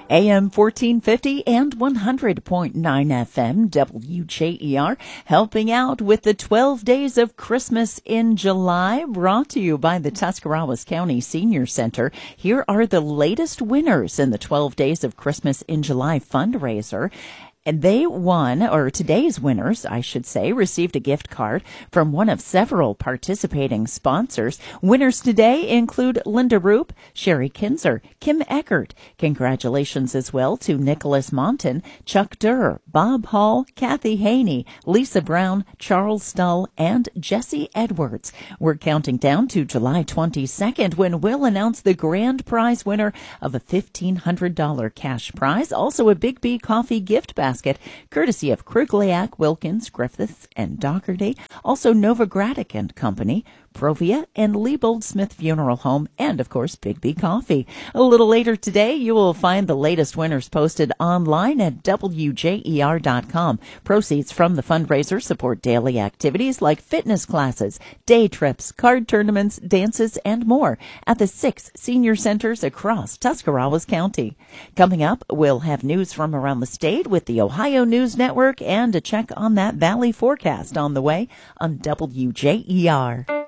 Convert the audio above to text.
AM 1450 and 100.9 FM WJER, helping out with the 12 Days of Christmas in July, brought to you by the Tuscarawas County Senior Center. Here are the latest winners in the 12 Days of Christmas in July fundraiser. And they won, or today's winners, I should say, received a gift card from one of several participating sponsors. Winners today include Linda Roop, Sherry Kinzer, Kim Eckert. Congratulations as well to Nicholas Monton, Chuck Durr, Bob Hall, Kathy Haney, Lisa Brown, Charles Stull, and Jesse Edwards. We're counting down to July 22nd when we'll announce the grand prize winner of a $1,500 cash prize, also a Big B Coffee gift basket, courtesy of Krugliak, Wilkins, Griffiths, and Dougherty. Also Novogradac and Company, Provia, and Liebold Smith Funeral Home, and, of course, Big B Coffee. A little later today, you will find the latest winners posted online at WJER.com. Proceeds from the fundraiser support daily activities like fitness classes, day trips, card tournaments, dances, and more at the 6 senior centers across Tuscarawas County. Coming up, we'll have news from around the state with the Ohio News Network and a check on that valley forecast on the way on WJER.